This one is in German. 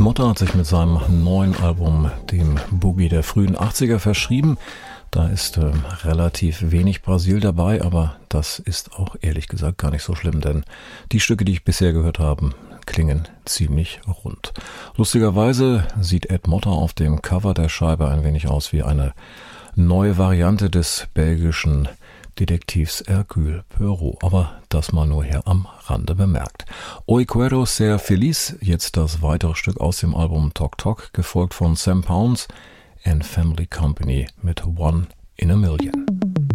Motta hat sich mit seinem neuen Album dem Boogie der frühen 80er verschrieben. Da ist relativ wenig Brasil dabei, aber das ist auch ehrlich gesagt gar nicht so schlimm, denn die Stücke, die ich bisher gehört habe, klingen ziemlich rund. Lustigerweise sieht Ed Motta auf dem Cover der Scheibe ein wenig aus wie eine neue Variante des belgischen Detektivs Hercule Poirot, aber das mal nur hier am Rande bemerkt. Hoy quiero ser feliz, jetzt das weitere Stück aus dem Album Tok Tok, gefolgt von Sam Pounds and Family Company mit One in a Million.